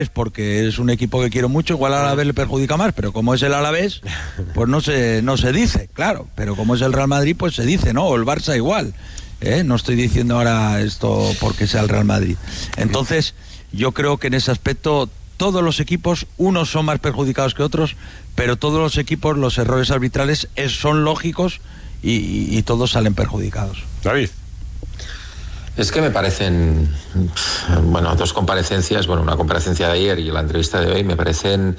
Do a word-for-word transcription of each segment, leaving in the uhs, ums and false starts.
porque es un equipo que quiero mucho, igual al Alavés le perjudica más, pero como es el Alavés, pues no se, no se dice, claro, pero como es el Real Madrid, pues se dice, ¿no? O el Barça igual, ¿eh? No estoy diciendo ahora esto porque sea el Real Madrid. Entonces, yo creo que en ese aspecto todos los equipos, unos son más perjudicados que otros, pero todos los equipos, los errores arbitrales es, son lógicos y, y, y todos salen perjudicados. David. Es que me parecen, bueno, dos comparecencias, bueno, una comparecencia de ayer y la entrevista de hoy, me parecen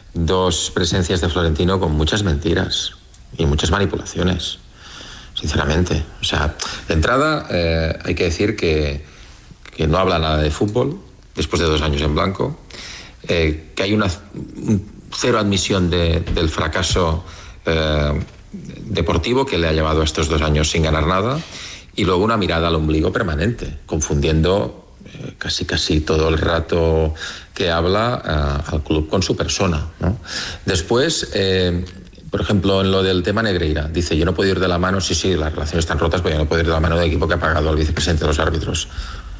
dos presencias de Florentino con muchas mentiras y muchas manipulaciones, sinceramente. O sea, de entrada eh, hay que decir que, que no habla nada de fútbol, después de dos años en blanco, eh, que hay una un cero admisión de, del fracaso eh, deportivo que le ha llevado a estos dos años sin ganar nada. Y luego una mirada al ombligo permanente, confundiendo eh, casi casi todo el rato que habla eh, al club con su persona, ¿no? Después, eh, por ejemplo, en lo del tema Negreira, dice, yo no puedo ir de la mano, sí, sí, las relaciones están rotas, pero yo no puedo ir de la mano del equipo que ha pagado al vicepresidente de los árbitros.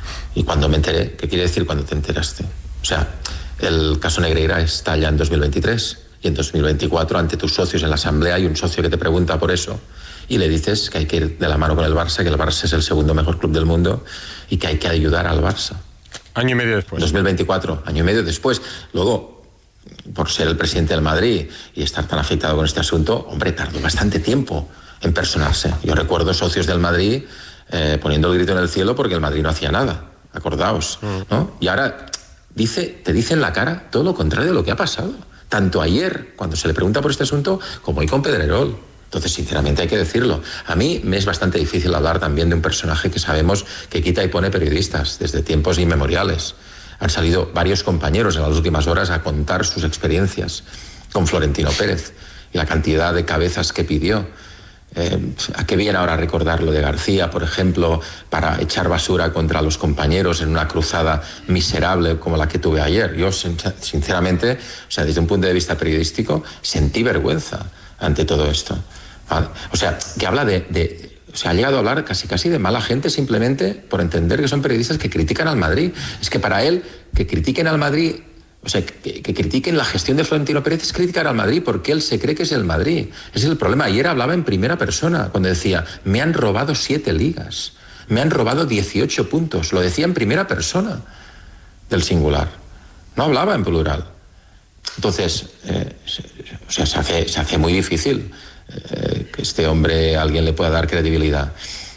Y cuando me enteré, ¿qué quiere decir cuando te enteraste? O sea, el caso Negreira está ya en dos mil veintitrés y en dos mil veinticuatro, ante tus socios en la asamblea, hay un socio que te pregunta por eso, y le dices que hay que ir de la mano con el Barça, que el Barça es el segundo mejor club del mundo y que hay que ayudar al Barça. Año y medio después. dos mil veinticuatro, año y medio después. Luego, por ser el presidente del Madrid y estar tan afectado con este asunto, hombre, tardó bastante tiempo en personarse. Yo recuerdo socios del Madrid eh, poniendo el grito en el cielo porque el Madrid no hacía nada. Acordaos, ¿no? Y ahora dice, te dice en la cara todo lo contrario de lo que ha pasado. Tanto ayer, cuando se le pregunta por este asunto, como hoy con Pedrerol. Entonces, sinceramente, hay que decirlo. A mí me es bastante difícil hablar también de un personaje que sabemos que quita y pone periodistas desde tiempos inmemoriales. Han salido varios compañeros en las últimas horas a contar sus experiencias con Florentino Pérez y la cantidad de cabezas que pidió. Eh, ¿A qué viene ahora recordar lo de García, por ejemplo, para echar basura contra los compañeros en una cruzada miserable como la que tuve ayer? Yo, sinceramente, o sea, desde un punto de vista periodístico, sentí vergüenza ante todo esto. ¿Vale? O sea, que habla de, de... O sea, ha llegado a hablar casi casi de mala gente simplemente por entender que son periodistas que critican al Madrid. Es que para él, que critiquen al Madrid, o sea, que, que critiquen la gestión de Florentino Pérez es criticar al Madrid porque él se cree que es el Madrid. Ese es el problema. Ayer hablaba en primera persona cuando decía, me han robado siete ligas, me han robado dieciocho puntos. Lo decía en primera persona del singular. No hablaba en plural. Entonces, eh, se, o sea, se hace, se hace muy difícil eh, que este hombre, a alguien le pueda dar credibilidad.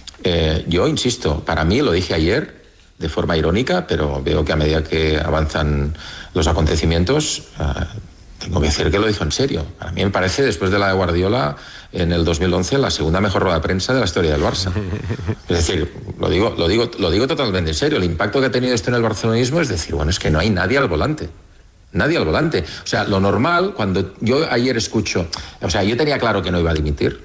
Eh, yo insisto, para mí, lo dije ayer de forma irónica, pero veo que a medida que avanzan los acontecimientos, eh, tengo que decir que lo dijo en serio. Para mí me parece, después de la de Guardiola en el dos mil once, la segunda mejor rueda de prensa de la historia del Barça. Es decir, lo digo, lo digo, lo digo totalmente en serio. El impacto que ha tenido esto en el barcelonismo es decir, bueno, es que no hay nadie al volante. Nadie al volante. O sea, lo normal, cuando yo ayer escucho... O sea, yo tenía claro que no iba a dimitir,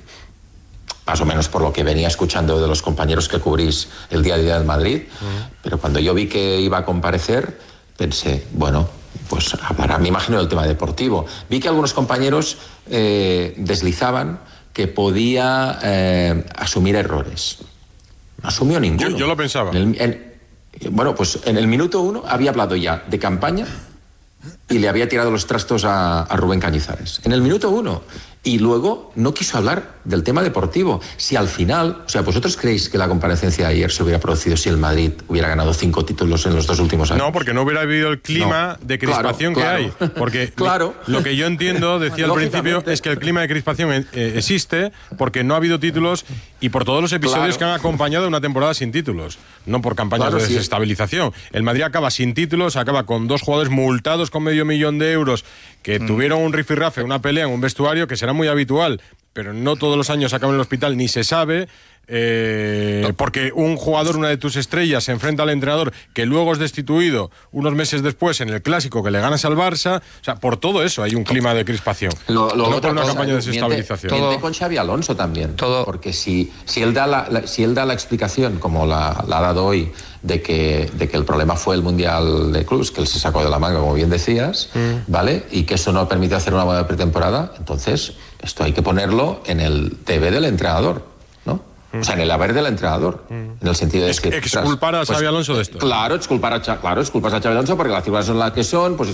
más o menos por lo que venía escuchando de los compañeros que cubrís el día a día del Madrid, uh-huh. Pero cuando yo vi que iba a comparecer, pensé, bueno, pues hablará, me imagino, del tema deportivo. Vi que algunos compañeros eh, deslizaban que podía eh, asumir errores. No asumió ninguno. Yo, yo lo pensaba. En el, en, bueno, pues en el minuto uno había hablado ya de campaña y le había tirado los trastos a, a Rubén Cañizares. En el minuto uno. Y luego no quiso hablar del tema deportivo. Si al final, o sea, ¿vosotros creéis que la comparecencia de ayer se hubiera producido si el Madrid hubiera ganado cinco títulos en los dos últimos años? No, porque no hubiera habido el clima no. de crispación claro, claro. que hay. Porque claro. lo que yo entiendo, decía al principio, es que el clima de crispación eh, existe porque no ha habido títulos y por todos los episodios claro. que han acompañado una temporada sin títulos, no por campañas claro, de desestabilización. Sí. El Madrid acaba sin títulos, acaba con dos jugadores multados con medio millón de euros que mm. tuvieron un rifirrafe, una pelea en un vestuario que será muy habitual, pero no todos los años acaba en el hospital, ni se sabe, eh, no. porque un jugador, una de tus estrellas, se enfrenta al entrenador que luego es destituido unos meses después en el Clásico que le ganas al Barça. O sea, por todo eso hay un clima de crispación. Lo, lo no por una cosa, campaña de desestabilización. Miente, miente con Xavi Alonso también, todo. Porque si, si, él da la, la, si él da la explicación, como la, la ha dado hoy, de que, de que el problema fue el Mundial de Clubs, que él se sacó de la manga, como bien decías, mm. ¿vale? Y que eso no permite hacer una buena pretemporada, entonces esto hay que ponerlo en el T V del entrenador, ¿no? O sea, en el haber del entrenador. En el sentido de es, que... Exculpar a Xabi pues, Alonso de esto. Claro, exculpar a, claro, exculpas a Xabi Alonso porque las circunstancias son las que son, pues